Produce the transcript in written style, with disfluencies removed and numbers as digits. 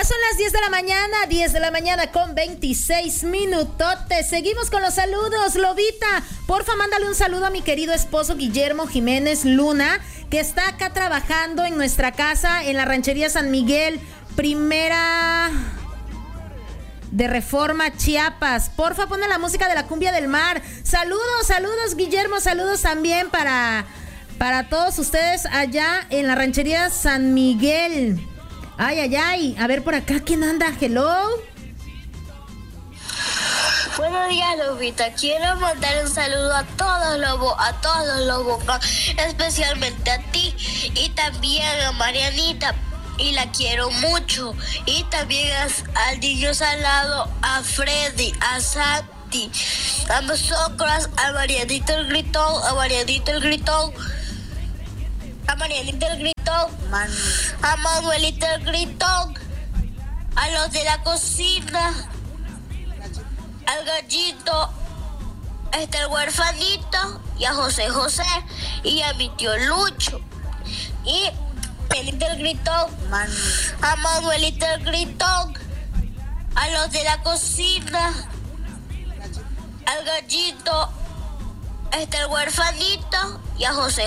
Ya son las 10 de la mañana, 10 de la mañana con 26 minutotes. Seguimos con los saludos. Lobita, porfa, mándale un saludo a mi querido esposo Guillermo Jiménez Luna, que está acá trabajando en nuestra casa en la ranchería San Miguel, primera de Reforma, Chiapas. Porfa, ponle la música de la cumbia del mar. Saludos, saludos, Guillermo, saludos también para todos ustedes allá en la ranchería San Miguel. Ay, ay, ay. A ver por acá, ¿quién anda? Hello. Buenos días, Lobita. Quiero mandar un saludo a todos los Boca, especialmente a ti y también a Marianita, y la quiero mucho. Y también al niño salado, a Freddy, a Santi, a nosotras, a Marianita el Gritón, a Marianita el Gritón, a Marianita el Gritón, a Manuelita el Gritón, a los de la cocina, al Gallito, el huerfanito, y a José José, y a mi tío Lucho, y Marianita el Gritón, a Manuelita el Gritón, a los de la cocina, al Gallito, el huerfanito, y a José